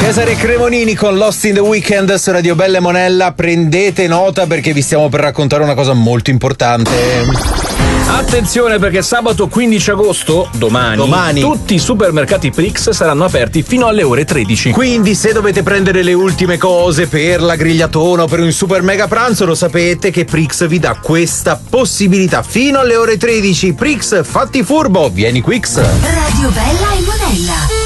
Cesare Cremonini con Lost in the Weekend su Radio Bella e Monella. Prendete nota perché vi stiamo per raccontare una cosa molto importante. Attenzione, perché sabato 15 agosto, domani, tutti i supermercati Prix saranno aperti fino alle ore 13. Quindi se dovete prendere le ultime cose per la grigliatona o per un super mega pranzo, lo sapete che Prix vi dà questa possibilità fino alle ore 13. Prix, fatti furbo, vieni Quix. Radio Bella e Monella.